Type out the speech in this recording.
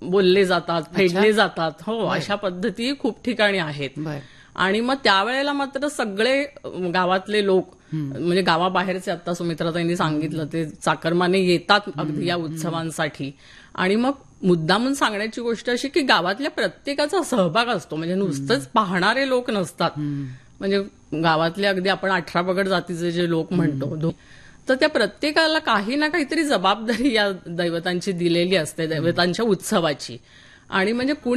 बोलले जातात, फेडले जातात. हो, अशा पद्धती खूप ठिकाणी आहेत. आणि मग त्यावेळेला मात्र सगळे गावातले लोक म्हणजे गावाबाहेरचे, आता सुमित्राताईंनी सांगितलं ते चाकरमाने येतात अगदी या उत्सवांसाठी. आणि मग मुद्दामून सांगण्याची गोष्ट अशी की गावातल्या प्रत्येकाचा सहभाग असतो, म्हणजे नुसतंच पाहणारे लोक नसतात. म्हणजे गावातले अगदी आपण 18 पगड जातीचे जे लोक म्हणतो, तर त्या प्रत्येकाला काही ना काहीतरी जबाबदारी या दैवतांची दिलेली असते, दैवतांच्या उत्सवाची. आणि म्हणजे कुणी